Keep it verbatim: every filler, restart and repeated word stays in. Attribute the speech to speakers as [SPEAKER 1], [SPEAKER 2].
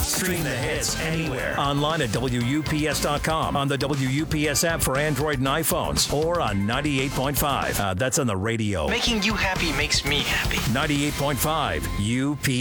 [SPEAKER 1] Stream the hits anywhere. Online at W U P S dot com, on the W U P S app for Android and iPhones, or on ninety-eight point five. Uh, that's on the radio.
[SPEAKER 2] Making you happy makes me happy.
[SPEAKER 1] ninety-eight point five U P S.